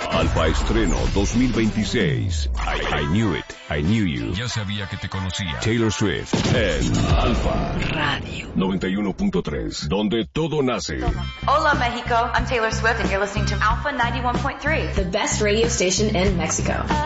Alfa Estreno 2026. I Knew It, I Knew You. Ya sabía que te conocía. Taylor Swift en Alfa Radio 91.3, donde todo nace. Hola, Mexico. I'm Taylor Swift, and you're listening to Alpha 91.3, the best radio station in Mexico.